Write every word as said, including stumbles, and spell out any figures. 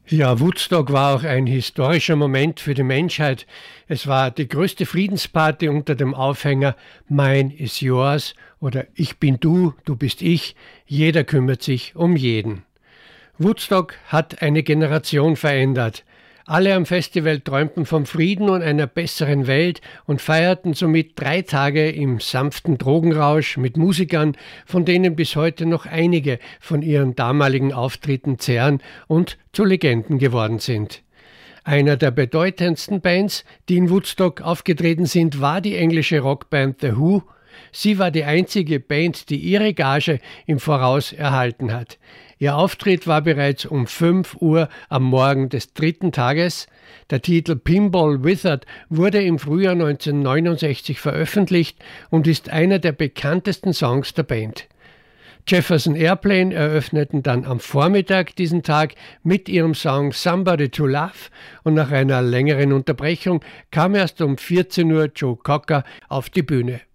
Ja, Woodstock war auch ein historischer Moment für die Menschheit. Es war die größte Friedensparty unter dem Aufhänger Mine is yours oder Ich bin du, du bist ich, jeder kümmert sich um jeden. Woodstock hat eine Generation verändert. Alle am Festival träumten vom Frieden und einer besseren Welt und feierten somit drei Tage im sanften Drogenrausch mit Musikern, von denen bis heute noch einige von ihren damaligen Auftritten zehren und zu Legenden geworden sind. Einer der bedeutendsten Bands, die in Woodstock aufgetreten sind, war die englische Rockband The Who. Sie war die einzige Band, die ihre Gage im Voraus erhalten hat. Ihr Auftritt war bereits um fünf Uhr am Morgen des dritten Tages. Der Titel Pinball Wizard wurde im Frühjahr neunzehnhundertneunundsechzig veröffentlicht und ist einer der bekanntesten Songs der Band. Jefferson Airplane eröffneten dann am Vormittag diesen Tag mit ihrem Song Somebody to Love und nach einer längeren Unterbrechung kam erst um vierzehn Uhr Joe Cocker auf die Bühne.